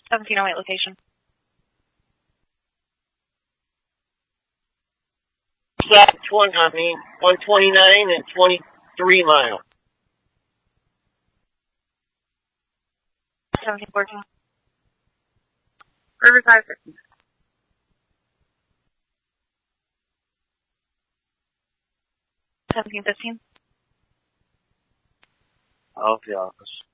1708 location. South 129 and 23 mile. 1714. Riverside 50. 1715. Off the office.